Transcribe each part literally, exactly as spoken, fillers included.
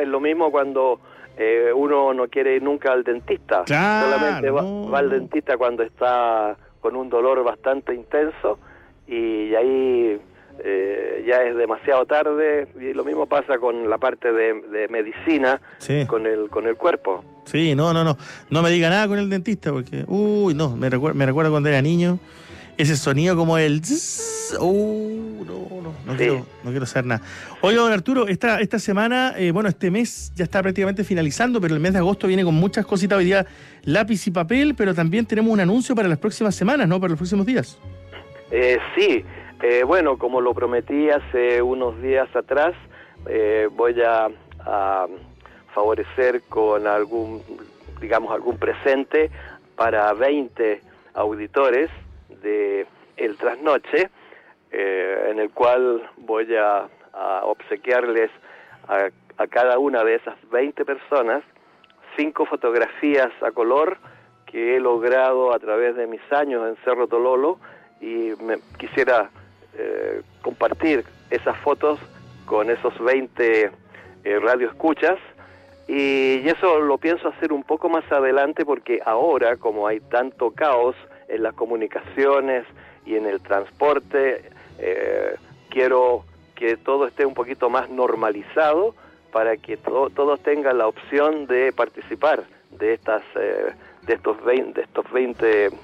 es lo mismo cuando eh, uno no quiere ir nunca al dentista. Claro, Solamente va, no. va al dentista cuando está con un dolor bastante intenso y ahí eh, ya es demasiado tarde, y lo mismo pasa con la parte de, de medicina, Sí. con el con el cuerpo. Sí, no, no, no. No me diga nada con el dentista porque, uy, no, me recuerdo, me recuerdo cuando era niño, ese sonido como el zzz, uh, no, no, no Sí. quiero, no quiero saber nada. Oiga, don Arturo, esta, esta semana, eh, bueno, este mes ya está prácticamente finalizando, pero el mes de agosto viene con muchas cositas, hoy día lápiz y papel, pero también tenemos un anuncio para las próximas semanas, ¿no? Para los próximos días. Eh, sí, eh, bueno, como lo prometí hace unos días atrás, eh, voy a, a favorecer con algún, digamos, algún presente para veinte auditores de El Trasnoche, eh, en el cual voy a, a obsequiarles a, a cada una de esas veinte personas cinco fotografías a color que he logrado a través de mis años en Cerro Tololo, y me quisiera eh, compartir esas fotos con esos veinte eh, radioescuchas, y, y eso lo pienso hacer un poco más adelante, porque ahora, como hay tanto caos en las comunicaciones y en el transporte, eh, quiero que todo esté un poquito más normalizado para que to- todos tengan la opción de participar de estas eh, de estos veinte, de estos veinte eh,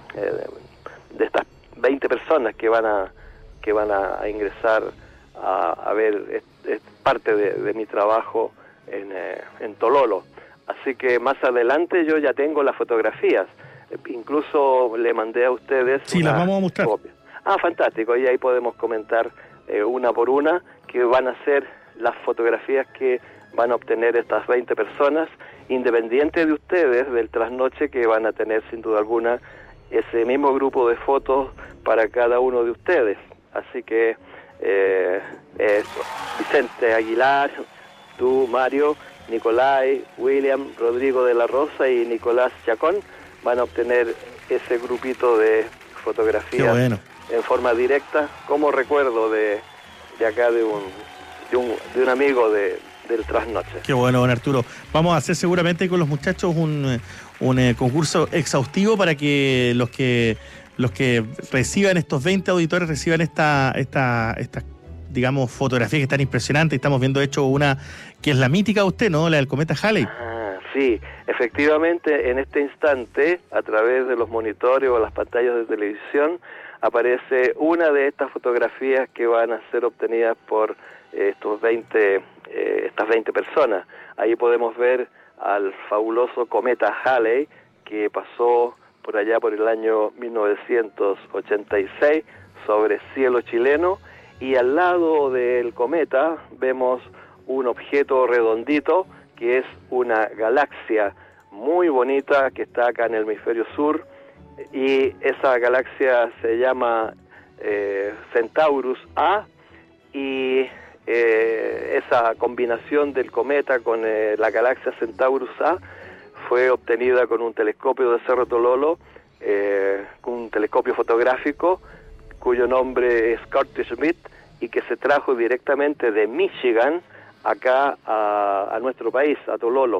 de estas veinte personas que van a que van a ingresar a, a ver es, es parte de, de mi trabajo en, eh, en Tololo. Así que más adelante yo ya tengo las fotografías, eh, incluso le mandé a ustedes Sí, una las vamos a mostrar. copia. Ah, fantástico, y ahí podemos comentar eh, una por una, que van a ser las fotografías que van a obtener estas veinte personas, independiente de ustedes, del trasnoche, que van a tener sin duda alguna ese mismo grupo de fotos para cada uno de ustedes. Así que eh, eso, Vicente Aguilar, tú, Mario, Nicolai, William, Rodrigo de la Rosa y Nicolás Chacón van a obtener ese grupito de fotografías. Qué bueno. En forma directa, como recuerdo de, de acá de un, de un de un amigo de, del Trasnoche. Qué bueno, don Arturo. Vamos a hacer seguramente con los muchachos un, un eh, concurso exhaustivo para que los que los que reciban, estos veinte auditores, reciban esta, esta, esta digamos, fotografía que es tan impresionante. Estamos viendo, de hecho, una que es la mítica de usted, ¿no? La del cometa Halley. Ah, sí, efectivamente, en este instante, a través de los monitores o las pantallas de televisión, aparece una de estas fotografías que van a ser obtenidas por eh, estos veinte, eh, estas veinte personas. Ahí podemos ver al fabuloso cometa Halley, que pasó por allá por el año mil novecientos ochenta y seis sobre cielo chileno, y al lado del cometa vemos un objeto redondito que es una galaxia muy bonita que está acá en el hemisferio sur, y esa galaxia se llama eh, Centaurus A, y eh, esa combinación del cometa con eh, la galaxia Centaurus A fue obtenida con un telescopio de Cerro Tololo, eh, con un telescopio fotográfico cuyo nombre es Curtis Smith, y que se trajo directamente de Michigan acá a, a nuestro país, a Tololo.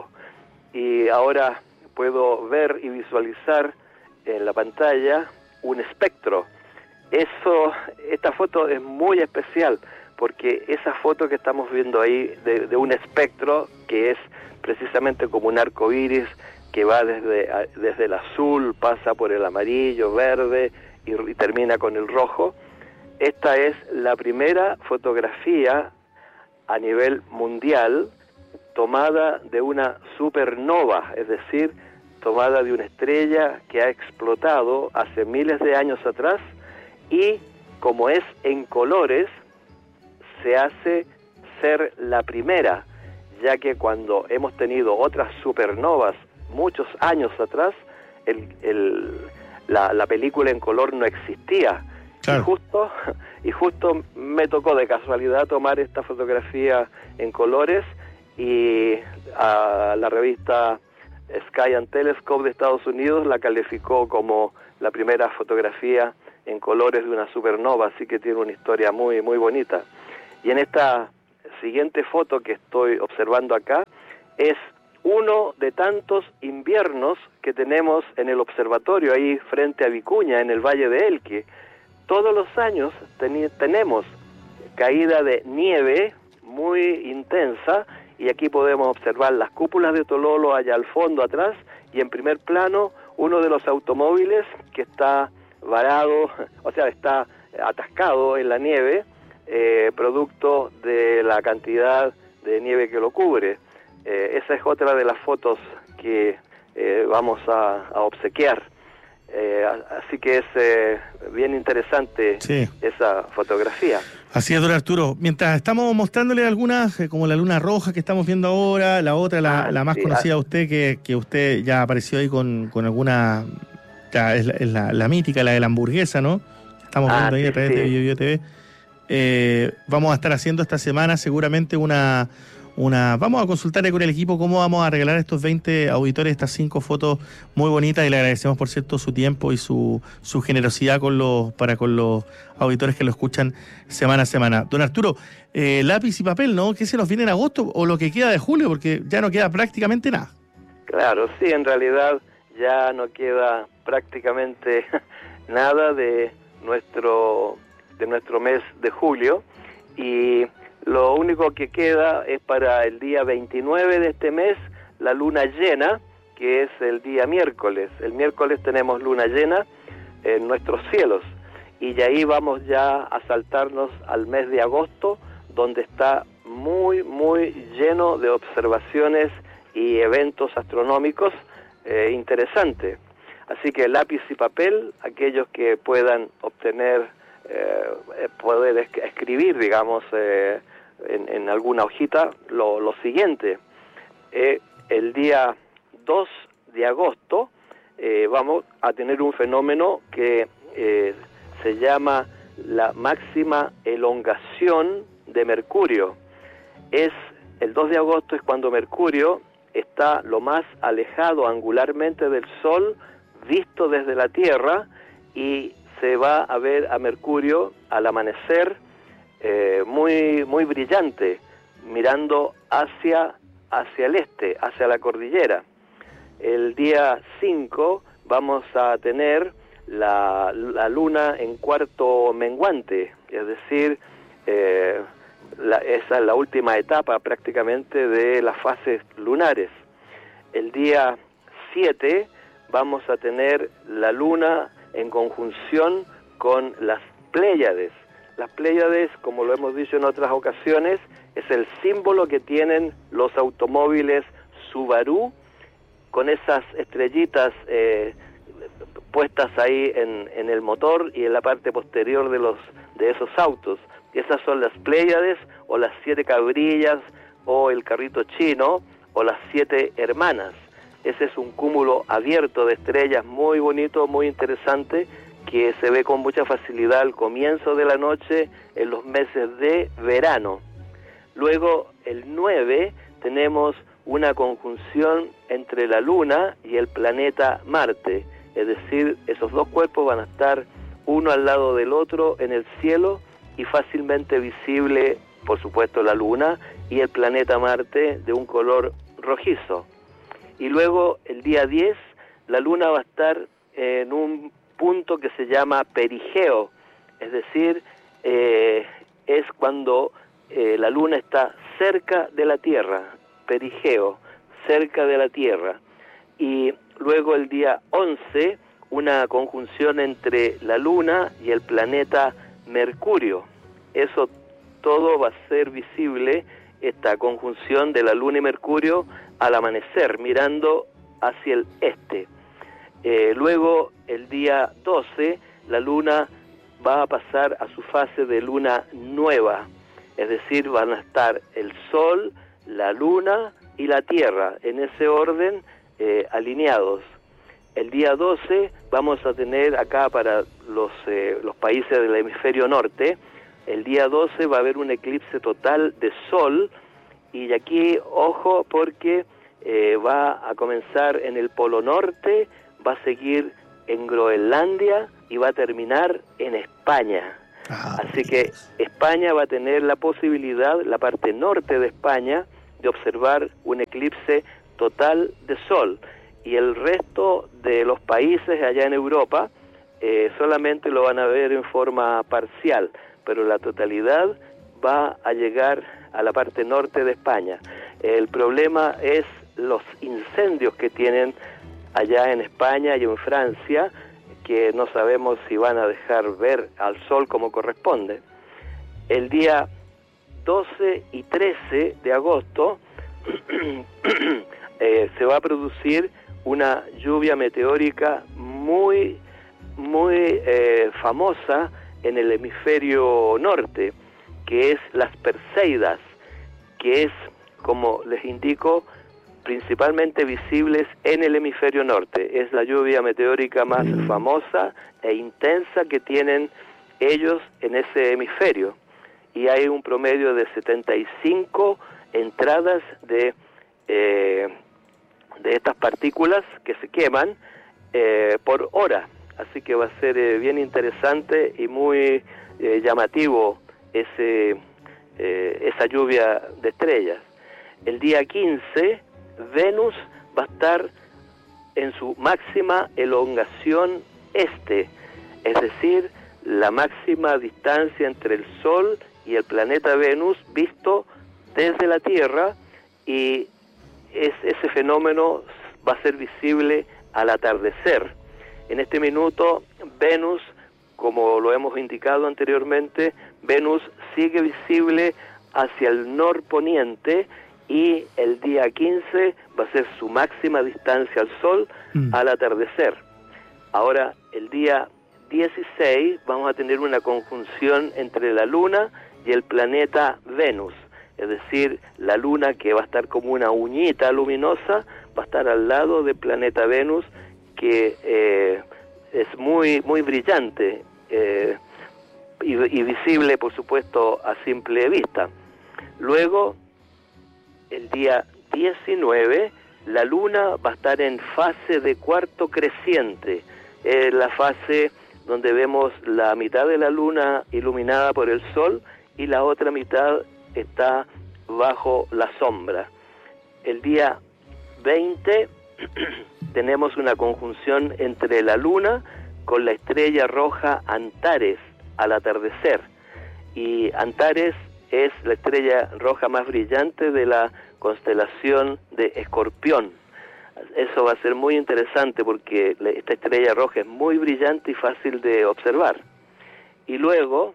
Y ahora puedo ver y visualizar en la pantalla un espectro. Eso, esta foto es muy especial, porque esa foto que estamos viendo ahí de, de un espectro, que es precisamente como un arco iris que va desde, desde el azul, pasa por el amarillo, verde y, y termina con el rojo. Esta es la primera fotografía a nivel mundial tomada de una supernova, es decir, tomada de una estrella que ha explotado hace miles de años atrás, y como es en colores, se hace ser la primera, ya que cuando hemos tenido otras supernovas muchos años atrás, el, el, la, la película en color no existía. Claro. Y justo, y justo me tocó de casualidad tomar esta fotografía en colores, y a la revista Sky and Telescope de Estados Unidos la calificó como la primera fotografía en colores de una supernova, así que tiene una historia muy muy bonita. Y en esta siguiente foto que estoy observando acá, Es uno de tantos inviernos que tenemos en el observatorio ahí frente a Vicuña, en el Valle de Elqui. Todos los años ten- tenemos caída de nieve muy intensa, y aquí podemos observar las cúpulas de Tololo allá al fondo atrás, y en primer plano uno de los automóviles que está varado, o sea, está atascado en la nieve, eh, producto de la cantidad de nieve que lo cubre. Eh, esa es otra de las fotos que eh, vamos a, a obsequiar. Eh, así que es eh, bien interesante, sí, esa fotografía. Así es, don Arturo. Mientras estamos mostrándole algunas, eh, como la luna roja que estamos viendo ahora, la otra, la, ah, la más sí, conocida de usted, que, que usted ya apareció ahí con, con alguna, ya es, la, es la, la mítica, la de la hamburguesa, ¿no? Estamos viendo ah, ahí sí, a través sí. de BioBio T V. Eh, vamos a estar haciendo esta semana seguramente una... Una, vamos a consultar con el equipo cómo vamos a regalar a estos veinte auditores estas cinco fotos muy bonitas, y le agradecemos, por cierto, su tiempo y su, su generosidad con los, para con los auditores que lo escuchan semana a semana. Don Arturo, eh, lápiz y papel, ¿no? ¿Qué se nos viene en agosto o lo que queda de julio? Porque ya no queda prácticamente nada. Claro, sí, en realidad ya no queda prácticamente nada de nuestro, de nuestro mes de julio, y lo único que queda es para el día veintinueve de este mes, la luna llena, que es el día miércoles. El miércoles tenemos luna llena en nuestros cielos, y de ahí vamos ya a saltarnos al mes de agosto, donde está muy, muy lleno de observaciones y eventos astronómicos eh, interesantes. Así que lápiz y papel, aquellos que puedan obtener, eh, poder es- escribir, digamos, eh, En, en alguna hojita, lo, lo siguiente. Eh, el día dos de agosto eh, vamos a tener un fenómeno que eh, se llama la máxima elongación de Mercurio. Es el dos de agosto es cuando Mercurio está lo más alejado angularmente del Sol, visto desde la Tierra, y se va a ver a Mercurio al amanecer Eh, muy muy brillante, mirando hacia hacia el este, hacia la cordillera. El día cinco vamos a tener la, la luna en cuarto menguante, es decir, eh, la, esa es la última etapa prácticamente de las fases lunares. El día siete vamos a tener la luna en conjunción con las Pléyades. Las Pléyades, como lo hemos dicho en otras ocasiones, es el símbolo que tienen los automóviles Subaru, con esas estrellitas eh, puestas ahí en, en el motor y en la parte posterior de los de esos autos. Esas son las Pléyades, o las siete cabrillas, o el carrito chino, o las siete hermanas. Ese es un cúmulo abierto de estrellas muy bonito, muy interesante, que se ve con mucha facilidad al comienzo de la noche en los meses de verano. Luego, el nueve, tenemos una conjunción entre la Luna y el planeta Marte. Es decir, esos dos cuerpos van a estar uno al lado del otro en el cielo, y fácilmente visible, por supuesto, la Luna y el planeta Marte de un color rojizo. Y luego, el día diez, la Luna va a estar en un punto que se llama perigeo, es decir, eh, es cuando eh, la luna está cerca de la Tierra, perigeo, cerca de la Tierra. Y luego el día once, una conjunción entre la luna y el planeta Mercurio. Eso todo va a ser visible, esta conjunción de la luna y Mercurio, al amanecer, mirando hacia el este. Eh, luego, el día doce, la luna va a pasar a su fase de luna nueva, es decir, van a estar el Sol, la Luna y la Tierra, en ese orden, eh, alineados. El día doce vamos a tener acá para los, eh, los países del hemisferio norte, el día doce va a haber un eclipse total de Sol, y aquí, ojo, porque eh, va a comenzar en el Polo Norte, va a seguir en Groenlandia y va a terminar en España. Ah, Así que España va a tener la posibilidad, la parte norte de España, de observar un eclipse total de sol, y el resto de los países allá en Europa eh, solamente lo van a ver en forma parcial, pero la totalidad va a llegar a la parte norte de España. El problema es los incendios que tienen allá en España y en Francia, que no sabemos si van a dejar ver al sol como corresponde. El día doce y trece de agosto eh, se va a producir una lluvia meteórica muy, muy eh, famosa en el hemisferio norte, que es las Perseidas, que es, como les indico, principalmente visibles en el hemisferio norte. Es la lluvia meteórica más famosa e intensa que tienen ellos en ese hemisferio. Y hay un promedio de setenta y cinco entradas de, eh, de estas partículas que se queman eh, por hora. Así que va a ser eh, bien interesante y muy eh, llamativo ese, eh, esa lluvia de estrellas. El día quince, Venus va a estar en su máxima elongación este, es decir, la máxima distancia entre el Sol y el planeta Venus visto desde la Tierra, y es, ese fenómeno va a ser visible al atardecer. En este minuto, Venus, como lo hemos indicado anteriormente, Venus sigue visible hacia el norponiente, y el día quince va a ser su máxima distancia al Sol mm. al atardecer. Ahora, el día dieciséis vamos a tener una conjunción entre la Luna y el planeta Venus, es decir, la Luna, que va a estar como una uñita luminosa, va a estar al lado del planeta Venus, que eh, es muy, muy brillante eh, y, y visible, por supuesto, a simple vista. Luego, el día diecinueve, la Luna va a estar en fase de cuarto creciente, es la fase donde vemos la mitad de la Luna iluminada por el Sol y la otra mitad está bajo la sombra. El día veinte tenemos una conjunción entre la Luna con la estrella roja Antares al atardecer, y Antares es la estrella roja más brillante de la constelación de Escorpión. Eso va a ser muy interesante porque esta estrella roja es muy brillante y fácil de observar. Y luego,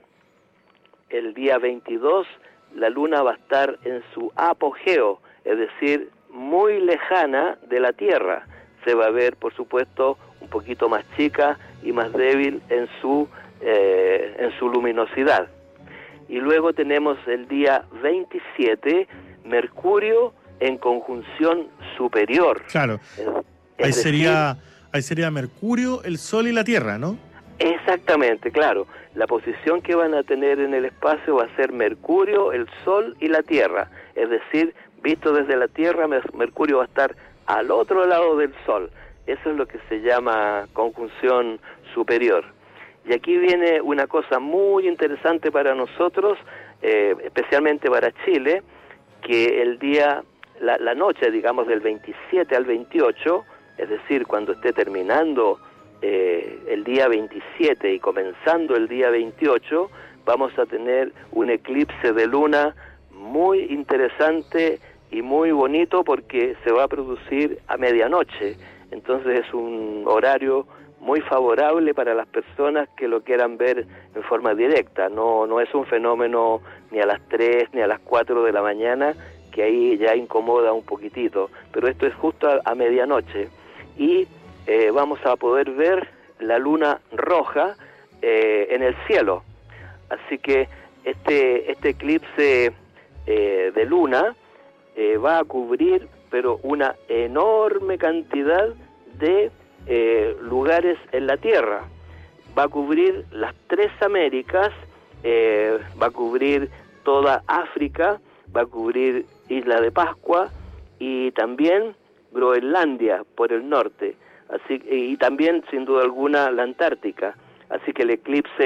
el día veintidós, la Luna va a estar en su apogeo, es decir, muy lejana de la Tierra. Se va a ver, por supuesto, un poquito más chica y más débil en su, eh, en su luminosidad. Y luego tenemos el día veintisiete, Mercurio en conjunción superior. Claro, es, es ahí, decir, sería, ahí sería Mercurio, el Sol y la Tierra, ¿no? Exactamente, claro. La posición que van a tener en el espacio va a ser Mercurio, el Sol y la Tierra. Es decir, visto desde la Tierra, Mercurio va a estar al otro lado del Sol. Eso es lo que se llama conjunción superior. Y aquí viene una cosa muy interesante para nosotros, eh, especialmente para Chile, que el día, la, la noche, digamos, del veintisiete al veintiocho, es decir, cuando esté terminando eh, el día veintisiete y comenzando el día veintiocho, vamos a tener un eclipse de luna muy interesante y muy bonito, porque se va a producir a medianoche. Entonces es un horario muy favorable para las personas que lo quieran ver en forma directa. No, no es un fenómeno ni a las tres ni a las cuatro de la mañana, que ahí ya incomoda un poquitito, pero esto es justo a, a medianoche, y eh, vamos a poder ver la luna roja eh, en el cielo. Así que este, este eclipse eh, de luna eh, va a cubrir, pero una enorme cantidad de Eh, lugares en la Tierra. Va a cubrir las tres Américas, eh, va a cubrir toda África, va a cubrir Isla de Pascua y también Groenlandia por el norte, así y también sin duda alguna la Antártica. Así que el eclipse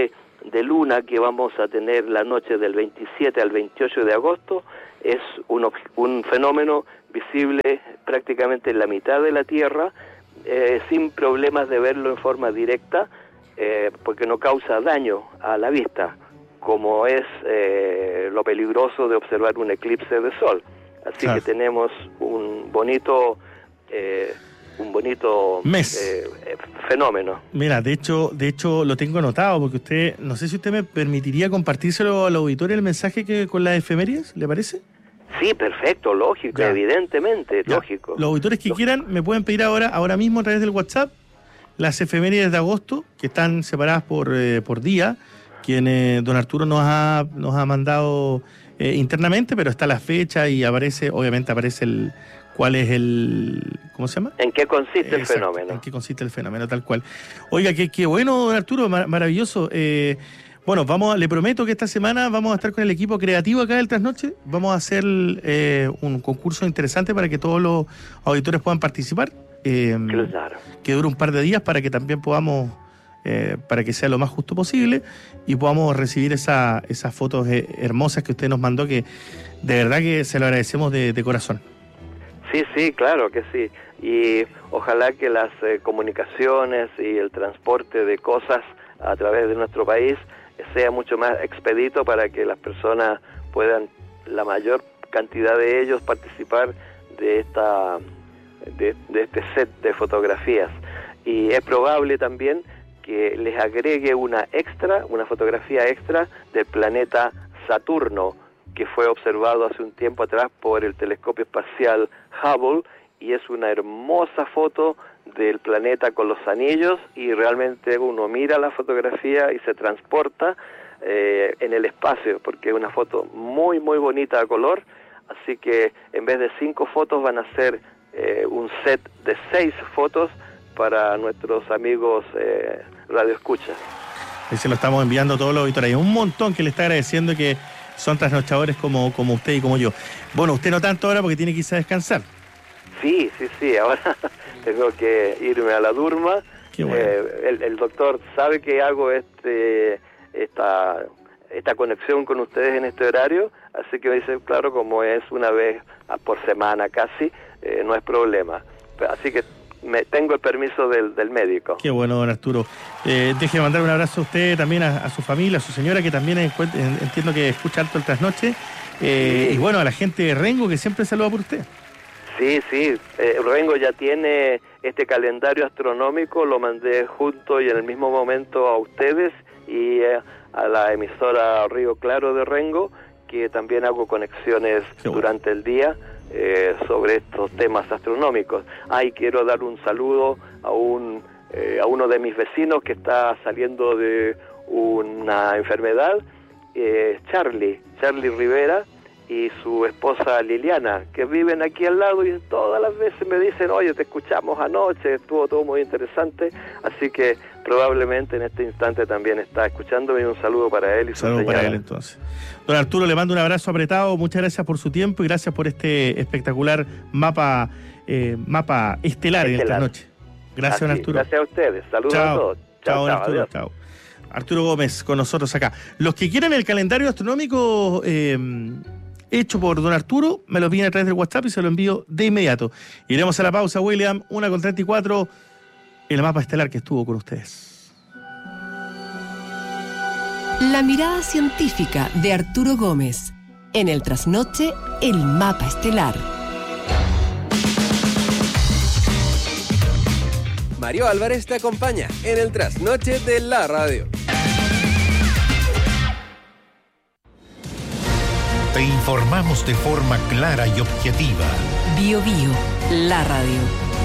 de luna que vamos a tener la noche del veintisiete al veintiocho de agosto es un, un fenómeno visible prácticamente en la mitad de la Tierra, eh, sin problemas de verlo en forma directa, eh, porque no causa daño a la vista, como es eh, lo peligroso de observar un eclipse de sol. Así claro. que tenemos un bonito eh, un bonito mes eh, fenómeno. Mira, de hecho, de hecho lo tengo anotado, porque usted, no sé si usted me permitiría compartírselo al auditorio el mensaje que con las efemérides, ¿le parece? Sí, perfecto, lógico, ya. evidentemente, ya. lógico. Los auditores que lógico. quieran me pueden pedir ahora, ahora mismo a través del WhatsApp, las efemérides de agosto, que están separadas por, eh, por día, quien eh, don Arturo nos ha, nos ha mandado eh, internamente, pero está la fecha y aparece, obviamente aparece el cuál es el, ¿cómo se llama? ¿En qué consiste Exacto, el fenómeno? En qué consiste el fenómeno, tal cual. Oiga, qué, qué bueno, don Arturo, mar- maravilloso. Eh, Bueno, vamos, le prometo que esta semana vamos a estar con el equipo creativo acá del Trasnoche. Vamos a hacer eh, un concurso interesante para que todos los auditores puedan participar. Eh, claro. Que dure un par de días para que también podamos, eh, para que sea lo más justo posible y podamos recibir esa, esas fotos eh, hermosas que usted nos mandó, que de verdad que se lo agradecemos de, de corazón. Sí, sí, claro que sí. Y ojalá que las eh, comunicaciones y el transporte de cosas a través de nuestro país sea mucho más expedito para que las personas puedan, la mayor cantidad de ellos, participar de esta de, de este set de fotografías. Y es probable también que les agregue una extra, una fotografía extra del planeta Saturno, que fue observado hace un tiempo atrás por el telescopio espacial Hubble, y es una hermosa foto del planeta con los anillos, y realmente uno mira la fotografía y se transporta eh, en el espacio, porque es una foto muy muy bonita a color. Así que en vez de cinco fotos van a ser eh, un set de seis fotos para nuestros amigos eh, radioescuchas. Ahí se lo estamos enviando a todos los auditores. Hay un montón que le está agradeciendo, que son trasnochadores como, como usted y como yo. Bueno, usted no tanto ahora porque tiene que irse a descansar. Sí, sí, sí, ahora tengo que irme a la Durma. Qué bueno. eh, el, el doctor sabe que hago este esta esta conexión con ustedes en este horario, así que me dice, claro, como es una vez por semana casi, eh, no es problema. Así que me tengo el permiso del, del médico. Qué bueno, don Arturo. Eh, deje de mandar un abrazo a usted, también a, a su familia, a su señora, que también encuent- entiendo que escucha harto el Trasnoche, eh, sí. Y bueno, a la gente de Rengo, que siempre saluda por usted. Sí, sí, eh, Rengo ya tiene este calendario astronómico, lo mandé junto y en el mismo momento a ustedes y eh, a la emisora Río Claro de Rengo, que también hago conexiones durante el día eh, sobre estos temas astronómicos. Ah, y quiero dar un saludo a un eh, a uno de mis vecinos que está saliendo de una enfermedad, eh, Charlie, Charlie Rivera, y su esposa Liliana, que viven aquí al lado, y todas las veces me dicen, oye, te escuchamos anoche, estuvo todo muy interesante, así que probablemente en este instante también está escuchándome, y un saludo para él y su saludo señora. Para él, entonces. Don Arturo, le mando un abrazo apretado, muchas gracias por su tiempo y gracias por este espectacular mapa eh, mapa estelar, estelar en esta noche. Gracias, don Arturo. Gracias a ustedes, saludos chao. a todos. Chao, Chao, don chao, Arturo, adiós. chao. Arturo Gómez con nosotros acá. Los que quieran el calendario astronómico eh, hecho por don Arturo, me lo piden a través del WhatsApp y se lo envío de inmediato. Iremos a la pausa, William, una con treinta y cuatro, el mapa estelar que estuvo con ustedes. La mirada científica de Arturo Gómez. En el Trasnoche, el mapa estelar. Mario Álvarez te acompaña en el Trasnoche de la radio. Te informamos de forma clara y objetiva. Bio Bio, la radio.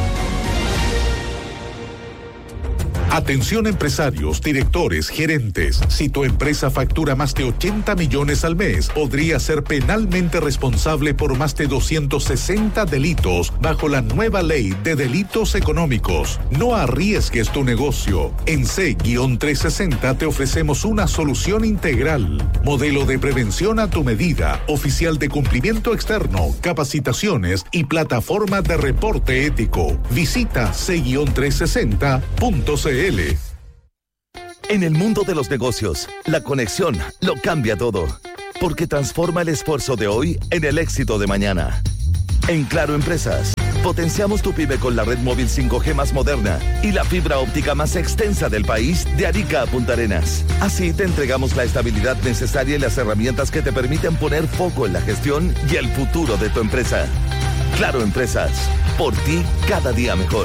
Atención empresarios, directores, gerentes. Si tu empresa factura más de ochenta millones al mes, podría ser penalmente responsable por más de doscientos sesenta delitos bajo la nueva ley de delitos económicos. No arriesgues tu negocio. En C trescientos sesenta te ofrecemos una solución integral. Modelo de prevención a tu medida, oficial de cumplimiento externo, capacitaciones y plataforma de reporte ético. Visita C trescientos sesenta punto c l. En el mundo de los negocios, la conexión lo cambia todo, porque transforma el esfuerzo de hoy en el éxito de mañana. En Claro Empresas, potenciamos tu pyme con la red móvil cinco G más moderna y la fibra óptica más extensa del país, de Arica a Punta Arenas. Así te entregamos la estabilidad necesaria y las herramientas que te permiten poner foco en la gestión y el futuro de tu empresa. Claro Empresas, por ti cada día mejor.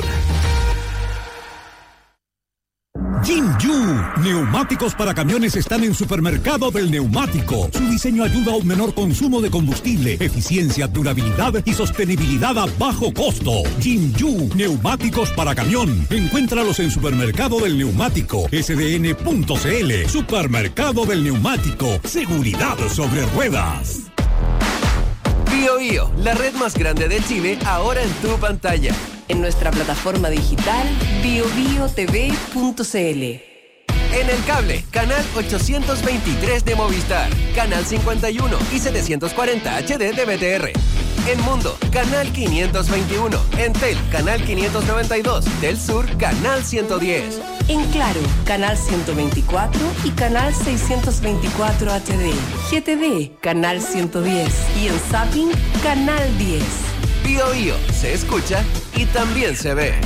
Jinju, neumáticos para camiones están en Supermercado del Neumático. Su diseño ayuda a un menor consumo de combustible, eficiencia, durabilidad y sostenibilidad a bajo costo. Jinju, neumáticos para camión. Encuéntralos en Supermercado del Neumático, S D N punto C L. Supermercado del Neumático, seguridad sobre ruedas. Bio Bio, la red más grande de Chile, ahora en tu pantalla. En nuestra plataforma digital bio bio t v punto c l. En el cable, canal ochocientos veintitrés de Movistar, canal cincuenta y uno y setecientos cuarenta H D de B T R. En Mundo, canal quinientos veintiuno. En Tel, canal quinientos noventa y dos. Del Sur, canal ciento diez. En Claro, canal ciento veinticuatro y canal seiscientos veinticuatro H D. G T V, canal ciento diez. Y en Zapping, canal diez. Bio Bio, se escucha y también se ve.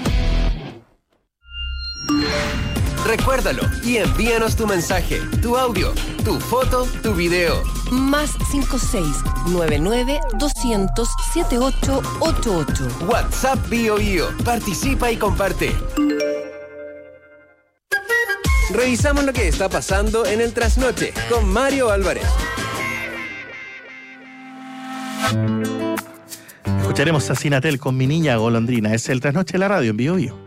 Recuérdalo y envíanos tu mensaje, tu audio, tu foto, tu video. Más cinco seis nueve nueve doscientos setenta y ocho ochenta y ocho. WhatsApp Bio Bio. Participa y comparte. Revisamos lo que está pasando en el Trasnoche con Mario Álvarez. Escucharemos a Sinatel con Mi Niña Golondrina. Es el Trasnoche de la radio en Bio Bio.